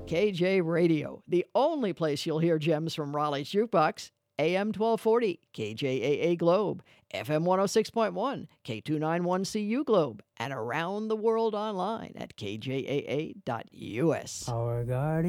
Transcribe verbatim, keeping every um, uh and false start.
K J Radio, the only place you'll hear gems from Raleigh's Jukebox. A M twelve forty, K J A A Globe, F M one oh six point one, K two ninety-one C U Globe, and around the world online at K J A A dot U S. Our guardian